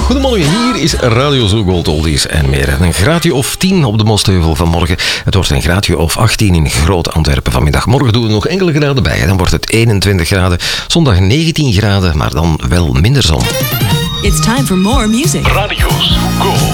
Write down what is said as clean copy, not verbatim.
Goedemorgen, hier is Radio Zo Gold Oldies en meer. Een graadje of 10 op de Mostheuvel vanmorgen. Het wordt een graadje of 18 in Groot-Antwerpen vanmiddag. Morgen doen we nog enkele graden bij. Dan wordt het 21 graden. Zondag 19 graden, maar dan wel minder zon. It's time for more music. Radio Zo Gold.